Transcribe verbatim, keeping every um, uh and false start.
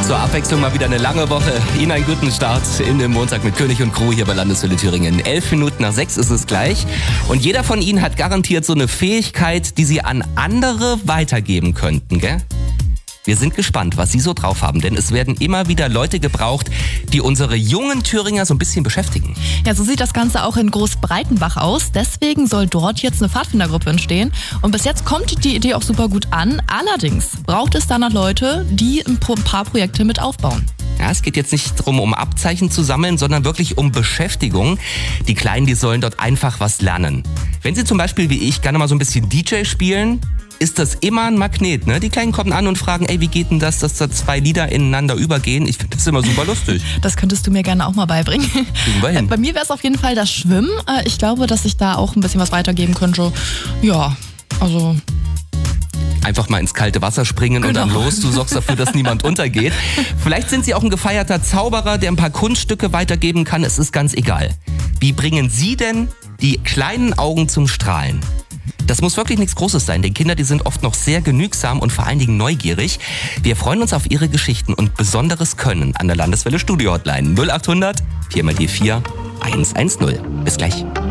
Zur Abwechslung mal wieder eine lange Woche. Ihnen einen guten Start in den Montag mit König und Crew hier bei Landeswelle Thüringen. Elf Minuten nach sechs ist es gleich. Und jeder von Ihnen hat garantiert so eine Fähigkeit, die Sie an andere weitergeben könnten, gell? Wir sind gespannt, was Sie so drauf haben, denn es werden immer wieder Leute gebraucht, die unsere jungen Thüringer so ein bisschen beschäftigen. Ja, so sieht das Ganze auch in Großbreitenbach aus. Deswegen soll dort jetzt eine Pfadfindergruppe entstehen. Und bis jetzt kommt die Idee auch super gut an. Allerdings braucht es dann noch Leute, die ein paar Projekte mit aufbauen. Ja, es geht jetzt nicht darum, um Abzeichen zu sammeln, sondern wirklich um Beschäftigung. Die Kleinen, die sollen dort einfach was lernen. Wenn Sie zum Beispiel wie ich gerne mal so ein bisschen D J spielen, ist das immer ein Magnet, ne? Die Kleinen kommen an und fragen, ey, wie geht denn das, dass da zwei Lieder ineinander übergehen? Ich finde das immer super lustig. Das könntest du mir gerne auch mal beibringen. Kriegen wir hin. Bei mir wäre es auf jeden Fall das Schwimmen. Ich glaube, dass ich da auch ein bisschen was weitergeben könnte. Ja, also... Einfach mal ins kalte Wasser springen genau. Und dann los. Du sorgst dafür, dass niemand untergeht. Vielleicht sind Sie auch ein gefeierter Zauberer, der ein paar Kunststücke weitergeben kann. Es ist ganz egal. Wie bringen Sie denn die kleinen Augen zum Strahlen? Das muss wirklich nichts Großes sein, denn Kinder, die sind oft noch sehr genügsam und vor allen Dingen neugierig. Wir freuen uns auf Ihre Geschichten und besonderes Können an der Landeswelle Studio Hotline null acht hundert vier mal die vier eins eins null. Bis gleich.